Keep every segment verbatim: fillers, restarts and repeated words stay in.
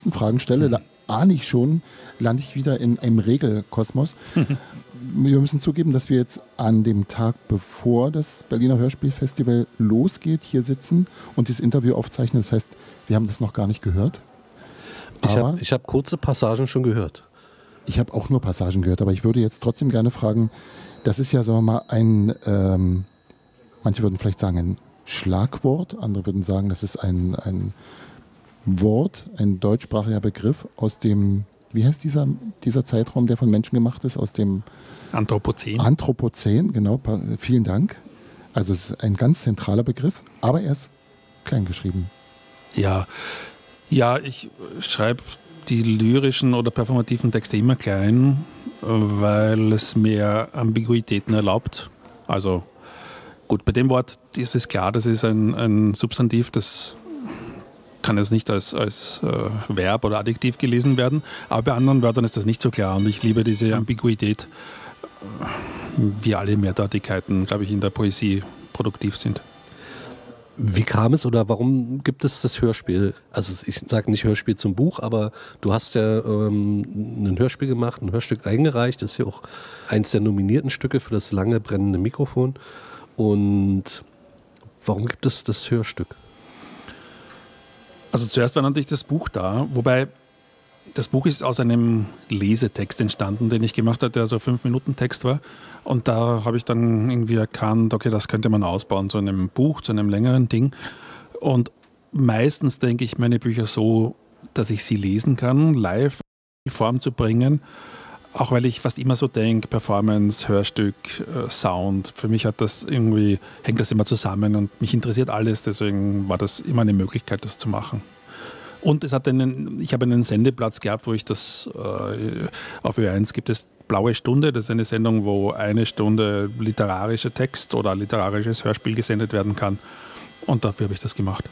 Fragen stelle, mhm. ahne ich schon, lande ich wieder in einem Regelkosmos. Mhm. Wir müssen zugeben, dass wir jetzt an dem Tag, bevor das Berliner Hörspielfestival losgeht, hier sitzen und dieses Interview aufzeichnen. Das heißt, wir haben das noch gar nicht gehört. Ich habe ich hab kurze Passagen schon gehört. Ich habe auch nur Passagen gehört, aber ich würde jetzt trotzdem gerne fragen, das ist ja, sagen wir mal, ein, ähm, manche würden vielleicht sagen ein Schlagwort, andere würden sagen, das ist ein, ein Wort, ein deutschsprachiger Begriff aus dem, wie heißt dieser, dieser Zeitraum, der von Menschen gemacht ist, aus dem Anthropozän. Anthropozän, genau, vielen Dank. Also es ist ein ganz zentraler Begriff, aber er ist klein geschrieben. Ja, ja, ich schreibe die lyrischen oder performativen Texte immer klein, weil es mehr Ambiguitäten erlaubt. Also gut, bei dem Wort ist es klar, das ist ein, ein Substantiv, das kann jetzt nicht als, als äh, Verb oder Adjektiv gelesen werden, aber bei anderen Wörtern ist das nicht so klar und ich liebe diese Ambiguität, wie alle Mehrdeutigkeiten, glaube ich, in der Poesie produktiv sind. Wie kam es oder warum gibt es das Hörspiel? Also ich sage nicht Hörspiel zum Buch, aber du hast ja ähm, ein Hörspiel gemacht, ein Hörstück eingereicht. Das ist ja auch eins der nominierten Stücke für das lange brennende Mikrofon. Und warum gibt es das Hörstück? Also zuerst war natürlich das Buch da, wobei das Buch ist aus einem Lesetext entstanden, den ich gemacht habe, der so fünf Minuten Text war. Und da habe ich dann irgendwie erkannt, okay, das könnte man ausbauen zu einem Buch, zu einem längeren Ding. Und meistens denke ich meine Bücher so, dass ich sie lesen kann, live in Form zu bringen. Auch weil ich fast immer so denke, Performance, Hörstück, Sound, für mich hat das irgendwie, hängt das immer zusammen und mich interessiert alles, deswegen war das immer eine Möglichkeit, das zu machen. Und es hat einen, ich habe einen Sendeplatz gehabt, wo ich das, äh, auf Ö eins gibt es Blaue Stunde, das ist eine Sendung, wo eine Stunde literarischer Text oder literarisches Hörspiel gesendet werden kann. Und dafür habe ich das gemacht.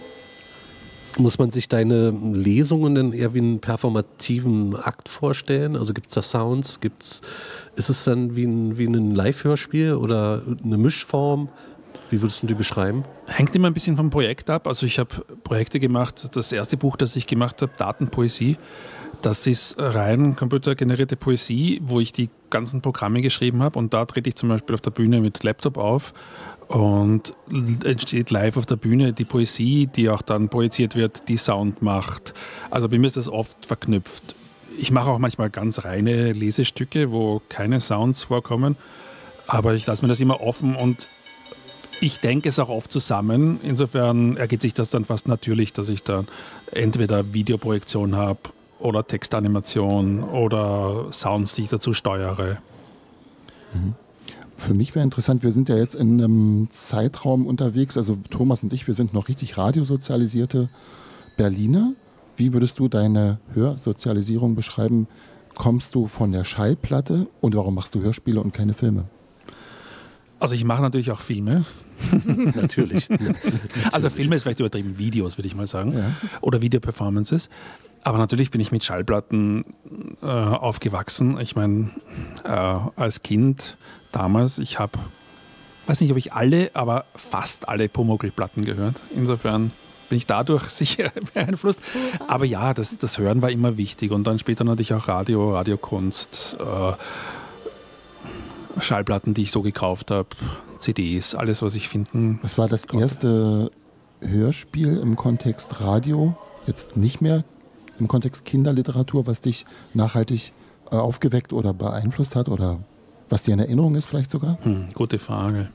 Muss man sich deine Lesungen denn eher wie einen performativen Akt vorstellen? Also gibt es da Sounds? Gibt's, ist es dann wie ein, wie ein Live-Hörspiel oder eine Mischform? Wie würdest du die beschreiben? Hängt immer ein bisschen vom Projekt ab. Also ich habe Projekte gemacht. Das erste Buch, das ich gemacht habe, Datenpoesie, das ist rein computergenerierte Poesie, wo ich die ganzen Programme geschrieben habe. Und da trete ich zum Beispiel auf der Bühne mit Laptop auf und entsteht live auf der Bühne die Poesie, die auch dann projiziert wird, die Sound macht. Also bei mir ist das oft verknüpft. Ich mache auch manchmal ganz reine Lesestücke, wo keine Sounds vorkommen. Aber ich lasse mir das immer offen und ich denke es auch oft zusammen. Insofern ergibt sich das dann fast natürlich, dass ich dann entweder Videoprojektion habe oder Textanimation oder Sounds, die ich dazu steuere. Mhm. Für mich wäre interessant, wir sind ja jetzt in einem Zeitraum unterwegs, also Thomas und ich, wir sind noch richtig radiosozialisierte Berliner. Wie würdest du deine Hörsozialisierung beschreiben? Kommst du von der Schallplatte und warum machst du Hörspiele und keine Filme? Also ich mache natürlich auch Filme. Natürlich. Also Filme ist vielleicht übertrieben, Videos würde ich mal sagen. Ja. Oder Videoperformances. Aber natürlich bin ich mit Schallplatten äh, aufgewachsen. Ich meine, äh, als Kind damals, ich habe, weiß nicht, ob ich alle, aber fast alle Pumuckl-Platten gehört. Insofern bin ich dadurch sicher beeinflusst. Aber ja, das, das Hören war immer wichtig. Und dann später natürlich auch Radio, Radiokunst, äh, Schallplatten, die ich so gekauft habe, C Ds, alles, was ich finden. Was war das erste Hörspiel im Kontext Radio, jetzt nicht mehr im Kontext Kinderliteratur, was dich nachhaltig äh, aufgeweckt oder beeinflusst hat oder was dir in Erinnerung ist vielleicht sogar? Hm, gute Frage.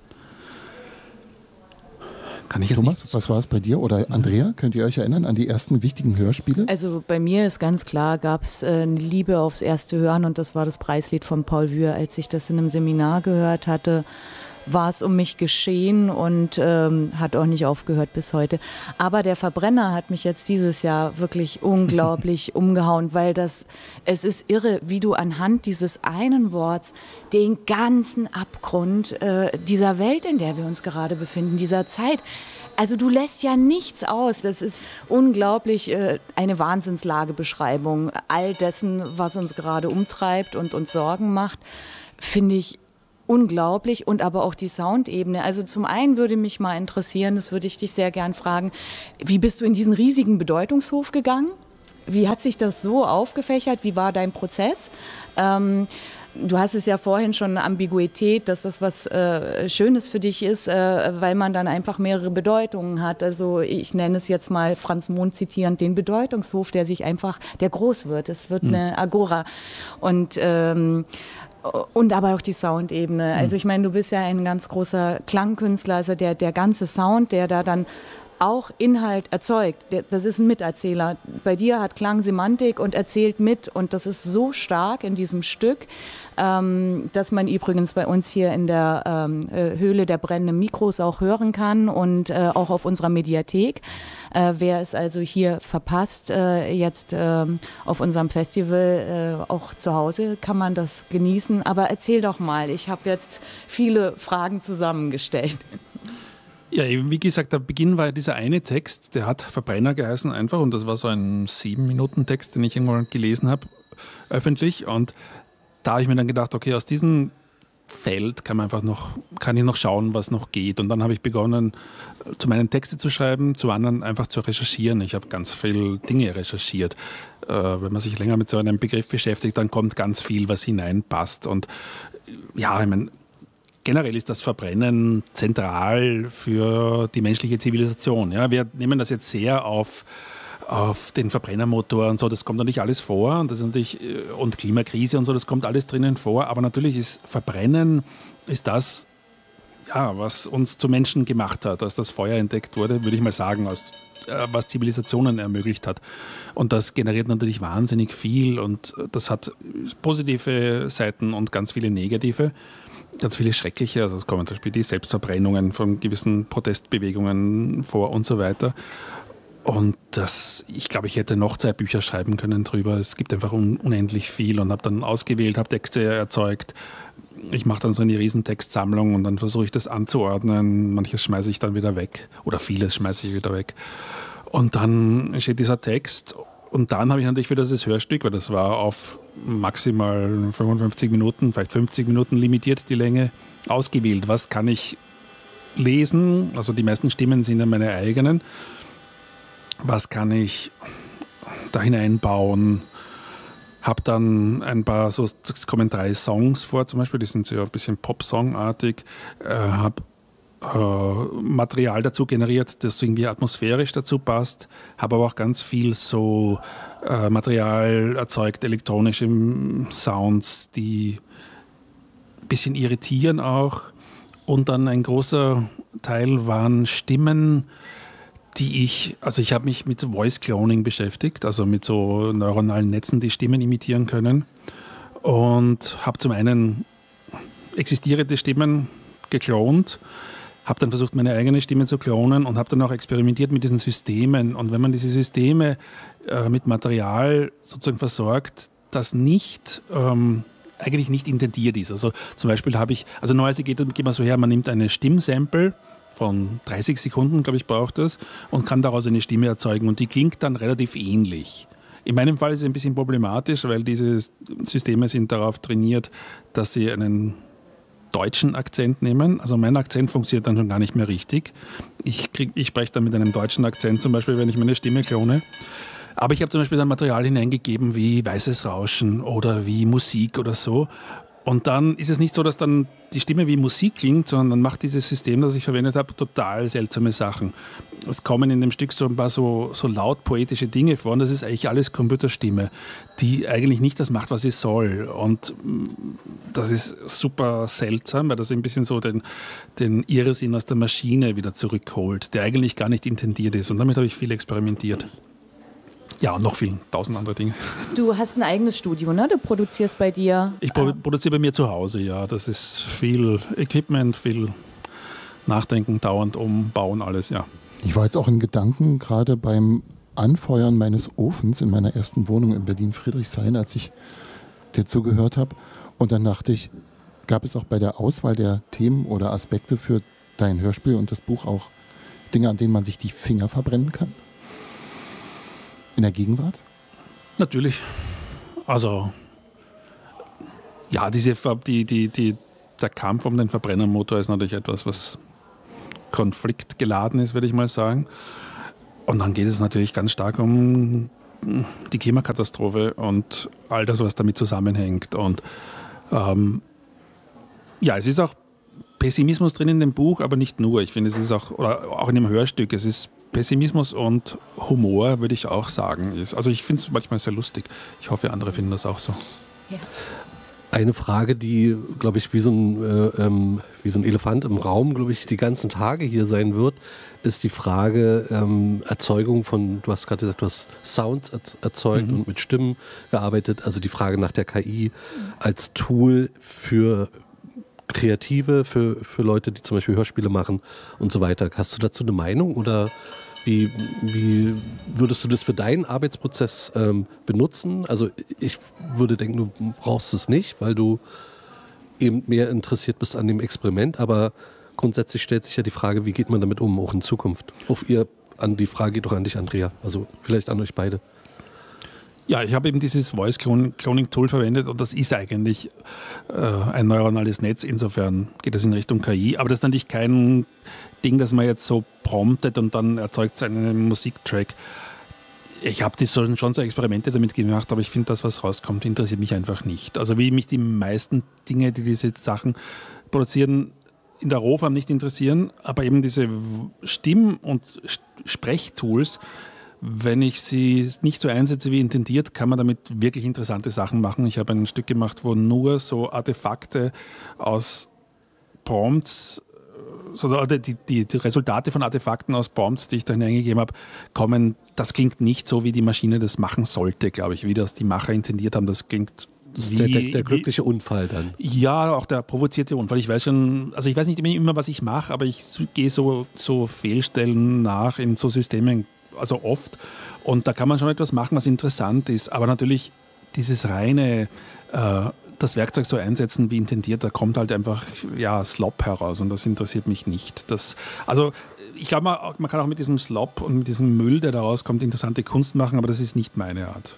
Kann ich jetzt Thomas, nicht... was war es bei dir? Oder Andrea, könnt ihr euch erinnern an die ersten wichtigen Hörspiele? Also bei mir ist ganz klar, gab es äh, eine Liebe aufs erste Hören und das war das Preislied von Paul Wür. Als ich das in einem Seminar gehört hatte, war es um mich geschehen und ähm, hat auch nicht aufgehört bis heute. Aber der Verbrenner hat mich jetzt dieses Jahr wirklich unglaublich umgehauen, weil das, es ist irre, wie du anhand dieses einen Worts den ganzen Abgrund äh, dieser Welt, in der wir uns gerade befinden, dieser Zeit, also du lässt ja nichts aus. Das ist unglaublich äh, eine Wahnsinnslagebeschreibung all dessen, was uns gerade umtreibt und uns Sorgen macht, finde ich unglaublich, und aber auch die Soundebene. Also zum einen würde mich mal interessieren, das würde ich dich sehr gern fragen, wie bist du in diesen riesigen Bedeutungshof gegangen? wie hat sich das so aufgefächert? Wie war dein Prozess? Ähm, Du hast es ja vorhin schon, Ambiguität, dass das was äh, Schönes für dich ist, äh, weil man dann einfach mehrere Bedeutungen hat. Also ich nenne es jetzt mal Franz Mohn zitierend, den Bedeutungshof, der sich einfach, der groß wird. Es wird mhm. eine Agora. Und ähm, Und aber auch die Soundebene. Also ich meine, du bist ja ein ganz großer Klangkünstler, also der, der ganze Sound, der da dann auch Inhalt erzeugt. Das ist ein Miterzähler. Bei dir hat Klang Semantik und erzählt mit. Und das ist so stark in diesem Stück, ähm, dass man übrigens bei uns hier in der ähm, Höhle der brennenden Mikros auch hören kann und äh, auch auf unserer Mediathek. Äh, wer es also hier verpasst, äh, jetzt äh, auf unserem Festival, äh, auch zu Hause kann man das genießen. Aber erzähl doch mal, ich habe jetzt viele Fragen zusammengestellt. Ja, wie gesagt, der Beginn war ja dieser eine Text, der hat Verbrenner geheißen einfach, und das war so ein Sieben-Minuten-Text, den ich irgendwann gelesen habe, öffentlich, und da habe ich mir dann gedacht, okay, aus diesem Feld kann man einfach noch, kann ich noch schauen, was noch geht, und dann habe ich begonnen, zu meinen Texte zu schreiben, zu anderen einfach zu recherchieren. Ich habe ganz viele Dinge recherchiert. Äh, wenn man sich länger mit so einem Begriff beschäftigt, dann kommt ganz viel, was hineinpasst, und ja, ich meine, generell ist das Verbrennen zentral für die menschliche Zivilisation. Ja, wir nehmen das jetzt sehr auf, auf den Verbrennermotor und so, das kommt natürlich alles vor, und, das ist natürlich, und Klimakrise und so, das kommt alles drinnen vor, aber natürlich ist Verbrennen ist das, ja, was uns zu Menschen gemacht hat, als das Feuer entdeckt wurde, würde ich mal sagen, als, äh, was Zivilisationen ermöglicht hat. Und das generiert natürlich wahnsinnig viel, und das hat positive Seiten und ganz viele negative. Ganz viele schreckliche, also es kommen zum Beispiel die Selbstverbrennungen von gewissen Protestbewegungen vor und so weiter. Und das, ich glaube, ich hätte noch zwei Bücher schreiben können drüber. Es gibt einfach un, unendlich viel, und habe dann ausgewählt, habe Texte erzeugt. Ich mache dann so eine Riesentextsammlung, und dann versuche ich das anzuordnen. Manches schmeiße ich dann wieder weg, oder vieles schmeiße ich wieder weg. Und dann entsteht dieser Text. Und dann habe ich natürlich für das Hörstück, weil das war auf maximal fünfundfünfzig Minuten, vielleicht fünfzig Minuten limitiert, die Länge, ausgewählt. Was kann ich lesen? Also die meisten Stimmen sind ja meine eigenen. Was kann ich da hineinbauen? Habe dann ein paar, so, es kommen drei Songs vor zum Beispiel, die sind so ein bisschen Pop-Song-artig. Äh, habe Material dazu generiert, das irgendwie atmosphärisch dazu passt, habe aber auch ganz viel so äh, Material erzeugt, elektronische Sounds, die ein bisschen irritieren auch, und dann ein großer Teil waren Stimmen, die ich, also ich habe mich mit Voice Cloning beschäftigt, also mit so neuronalen Netzen, die Stimmen imitieren können, und habe zum einen existierende Stimmen geklont, habe dann versucht, meine eigene Stimme zu klonen, und habe dann auch experimentiert mit diesen Systemen. Und wenn man diese Systeme äh, mit Material sozusagen versorgt, das nicht, ähm, eigentlich nicht intendiert ist. Also zum Beispiel habe ich, also normalerweise geht, geht man so her, man nimmt eine Stimmsample von dreißig Sekunden, glaube ich, braucht das, und kann daraus eine Stimme erzeugen, und die klingt dann relativ ähnlich. In meinem Fall ist es ein bisschen problematisch, weil diese Systeme sind darauf trainiert, dass sie einen deutschen Akzent nehmen. Also mein Akzent funktioniert dann schon gar nicht mehr richtig. Ich, krieg, ich spreche dann mit einem deutschen Akzent zum Beispiel, wenn ich meine Stimme klone. Aber ich habe zum Beispiel dann Material hineingegeben wie weißes Rauschen oder wie Musik oder so. Und dann ist es nicht so, dass dann die Stimme wie Musik klingt, sondern dann macht dieses System, das ich verwendet habe, total seltsame Sachen. Es kommen in dem Stück so ein paar so, so laut poetische Dinge vor, und das ist eigentlich alles Computerstimme, die eigentlich nicht das macht, was sie soll. Und das ist super seltsam, weil das ein bisschen so den, den Irrsinn aus der Maschine wieder zurückholt, der eigentlich gar nicht intendiert ist. Und damit habe ich viel experimentiert. Ja, und noch viel, tausend andere Dinge. Du hast ein eigenes Studio, ne? Du produzierst bei dir. Ich pro- produziere bei mir zu Hause, ja. Das ist viel Equipment, viel Nachdenken, dauernd umbauen, alles, ja. Ich war jetzt auch in Gedanken gerade beim Anfeuern meines Ofens in meiner ersten Wohnung in Berlin-Friedrichshain, als ich dir zugehört habe. Und dann dachte ich, gab es auch bei der Auswahl der Themen oder Aspekte für dein Hörspiel und das Buch auch Dinge, an denen man sich die Finger verbrennen kann? In der Gegenwart? Natürlich. Also, ja, diese, die, die, die, der Kampf um den Verbrennermotor ist natürlich etwas, was konfliktgeladen ist, würde ich mal sagen. Und dann geht es natürlich ganz stark um die Klimakatastrophe und all das, was damit zusammenhängt. Und ähm, ja, es ist auch Pessimismus drin in dem Buch, aber nicht nur. Ich finde, es ist auch, oder auch in dem Hörstück, es ist Pessimismus und Humor, würde ich auch sagen. Also ich finde es manchmal sehr lustig. Ich hoffe, andere finden das auch so. Ja. Eine Frage, die, glaube ich, wie so, ein, äh, ähm, wie so ein Elefant im Raum, glaube ich, die ganzen Tage hier sein wird, ist die Frage ähm, Erzeugung von, du hast gerade gesagt, du hast Sounds erzeugt mhm. und mit Stimmen gearbeitet. Also die Frage nach der K I als Tool für Kreative, für, für Leute, die zum Beispiel Hörspiele machen und so weiter. Hast du dazu eine Meinung oder wie, wie würdest du das für deinen Arbeitsprozess ähm, benutzen? Also ich würde denken, du brauchst es nicht, weil du eben mehr interessiert bist an dem Experiment, aber grundsätzlich stellt sich ja die Frage, wie geht man damit um, auch in Zukunft? Auf ihr, an die Frage geht doch an dich, Andrea, also vielleicht an euch beide. Ja, ich habe eben dieses Voice-Cloning-Tool verwendet und das ist eigentlich äh, ein neuronales Netz. Insofern geht es in Richtung K I. Aber das ist natürlich kein Ding, das man jetzt so promptet und dann erzeugt es einen Musiktrack. Ich habe schon, schon so Experimente damit gemacht, aber ich finde, das, was rauskommt, interessiert mich einfach nicht. Also wie mich die meisten Dinge, die diese Sachen produzieren, in der Rohform nicht interessieren, aber eben diese Stimm- und Sprechtools, wenn ich sie nicht so einsetze wie intendiert, kann man damit wirklich interessante Sachen machen. Ich habe ein Stück gemacht, wo nur so Artefakte aus Prompts, so die, die, die Resultate von Artefakten aus Prompts, die ich da hineingegeben habe, kommen. Das klingt nicht so, wie die Maschine das machen sollte, glaube ich, wie das die Macher intendiert haben. Das klingt Das ist wie, der, der, der glückliche wie, Unfall dann. Ja, auch der provozierte Unfall. Ich weiß schon, also ich weiß nicht immer, was ich mache, aber ich gehe so, so Fehlstellen nach in so Systemen, also oft. Und da kann man schon etwas machen, was interessant ist. Aber natürlich dieses reine, äh, das Werkzeug so einsetzen wie intendiert, da kommt halt einfach ja, Slop heraus und das interessiert mich nicht. Das, also ich glaube, man, man kann auch mit diesem Slop und mit diesem Müll, der da rauskommt, interessante Kunst machen, aber das ist nicht meine Art.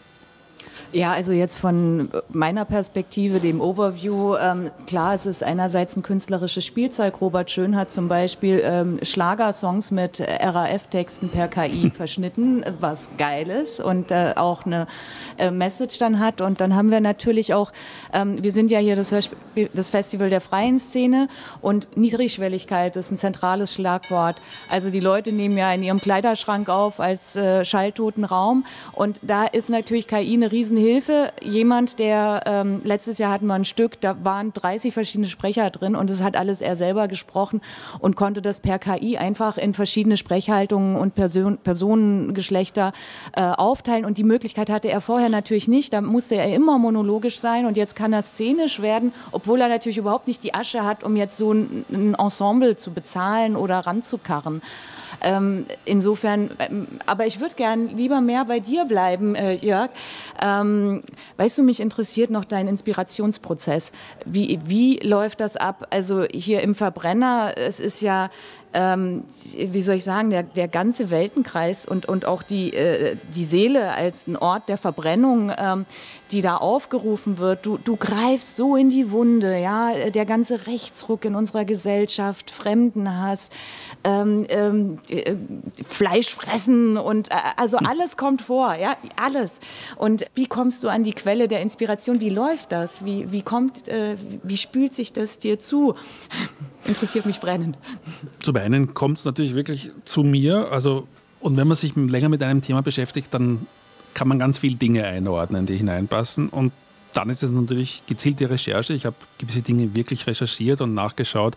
Ja, also jetzt von meiner Perspektive, dem Overview, ähm, klar, es ist einerseits ein künstlerisches Spielzeug. Robert Schön hat zum Beispiel ähm, Schlagersongs mit R A F-Texten per K I verschnitten, was geil ist und äh, auch eine äh, Message dann hat. Und dann haben wir natürlich auch, ähm, wir sind ja hier das, Hörspiel, das Festival der freien Szene und Niedrigschwelligkeit ist ein zentrales Schlagwort. Also die Leute nehmen ja in ihrem Kleiderschrank auf als äh, schalltoten Raum und da ist natürlich K I eine riesen Hilfe. Jemand, der ähm, letztes Jahr hatten wir ein Stück, da waren dreißig verschiedene Sprecher drin und es hat alles er selber gesprochen und konnte das per K I einfach in verschiedene Sprechhaltungen und Person, Personengeschlechter äh, aufteilen und die Möglichkeit hatte er vorher natürlich nicht. Da musste er immer monologisch sein und jetzt kann er szenisch werden, obwohl er natürlich überhaupt nicht die Asche hat, um jetzt so ein, ein Ensemble zu bezahlen oder ranzukarren. Ähm, insofern, ähm, aber ich würde gern lieber mehr bei dir bleiben, äh, Jörg. Ähm, weißt du, mich interessiert noch dein Inspirationsprozess. Wie, wie läuft das ab? Also hier im Verbrenner, es ist ja, ähm, wie soll ich sagen, der, der ganze Weltenkreis und, und auch die, äh, die Seele als ein Ort der Verbrennung, ähm, die da aufgerufen wird. Du, du greifst so in die Wunde, ja, der ganze Rechtsruck in unserer Gesellschaft, Fremdenhass, ähm, ähm, äh, Fleisch fressen und äh, also alles kommt vor, ja, alles. Und wie kommst du an die Quelle der Inspiration? Wie läuft das? Wie, wie kommt, äh, wie spült sich das dir zu? Interessiert mich brennend. Zum einen kommt es natürlich wirklich zu mir, also und wenn man sich länger mit einem Thema beschäftigt, dann kann man ganz viele Dinge einordnen, die hineinpassen. Und dann ist es natürlich gezielte Recherche. Ich habe gewisse Dinge wirklich recherchiert und nachgeschaut,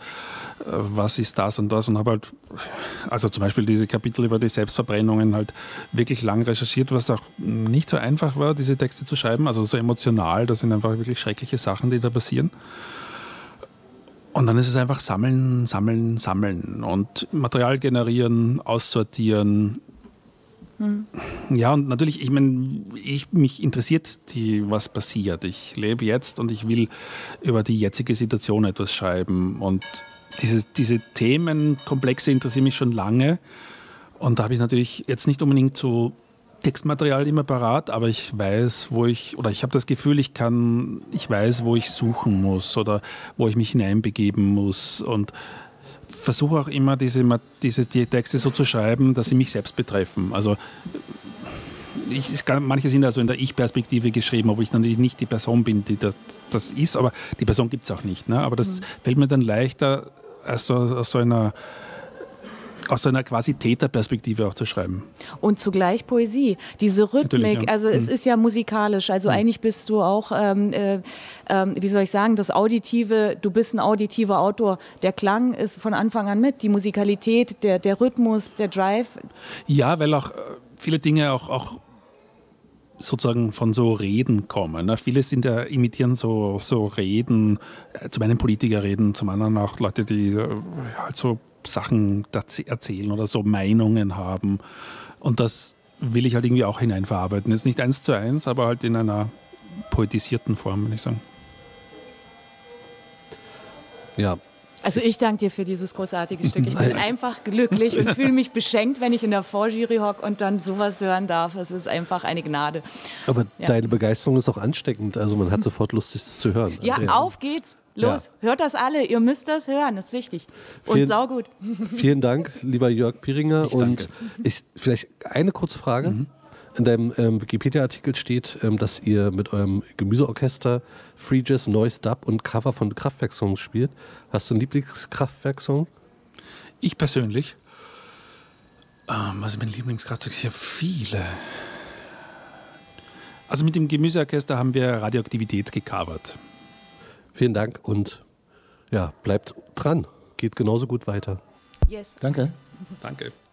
was ist das und das. Und habe halt, also zum Beispiel diese Kapitel über die Selbstverbrennungen halt wirklich lang recherchiert, was auch nicht so einfach war, diese Texte zu schreiben. Also so emotional, das sind einfach wirklich schreckliche Sachen, die da passieren. Und dann ist es einfach sammeln, sammeln, sammeln und Material generieren, aussortieren. Ja, und natürlich, ich meine, ich, mich interessiert, die, was passiert. Ich lebe jetzt und ich will über die jetzige Situation etwas schreiben. Und diese, diese Themenkomplexe interessieren mich schon lange. Und da habe ich natürlich jetzt nicht unbedingt so Textmaterial immer parat, aber ich weiß, wo ich, oder ich habe das Gefühl, ich kann, ich weiß, wo ich suchen muss oder wo ich mich hineinbegeben muss. Und versuche auch immer, diese, diese die Texte so zu schreiben, dass sie mich selbst betreffen. Also ich, ich kann, manche sind also in der Ich-Perspektive geschrieben, obwohl ich natürlich nicht die Person bin, die das, das ist, aber die Person gibt es auch nicht. Ne? Aber das mhm. fällt mir dann leichter, als aus so einer aus einer quasi Täterperspektive auch zu schreiben. Und zugleich Poesie. Diese Rhythmik, ja. also mhm. es ist ja musikalisch, also mhm. eigentlich bist du auch, ähm, äh, äh, wie soll ich sagen, das Auditive, du bist ein auditiver Autor. Der Klang ist von Anfang an mit, die Musikalität, der, der Rhythmus, der Drive. Ja, weil auch äh, viele Dinge auch, auch sozusagen von so Reden kommen. Ne? Viele sind ja, imitieren so, so Reden, äh, zum einen Politikerreden, zum anderen auch Leute, die äh, halt so Sachen erzählen oder so Meinungen haben. Und das will ich halt irgendwie auch hineinverarbeiten. Jetzt nicht eins zu eins, aber halt in einer poetisierten Form, würde ich sagen. Ja. Also ich danke dir für dieses großartige Stück. Ich bin einfach glücklich und fühle mich beschenkt, wenn ich in der Vorjury hocke und dann sowas hören darf. Es ist einfach eine Gnade. Aber ja. deine Begeisterung ist auch ansteckend. Also man hat sofort Lust, das zu hören. Ja, Andrea. Auf geht's. Los, ja. Hört das alle. Ihr müsst das hören, das ist wichtig. Und vielen, saugut. Vielen Dank, lieber Jörg Pieringer. Ich und ich, vielleicht eine kurze Frage. Mhm. In deinem ähm, Wikipedia-Artikel steht, ähm, dass ihr mit eurem Gemüseorchester Free Jazz, Noise, Dub und Cover von Kraftwerk-Songs spielt. Hast du einen Lieblingskraftwerk-Song? Ich persönlich? Ähm, also mein Lieblingskraftwerk, ich habe viele. Also mit dem Gemüseorchester haben wir Radioaktivität gecovert. Vielen Dank und ja, bleibt dran. Geht genauso gut weiter. Yes. Danke. Danke.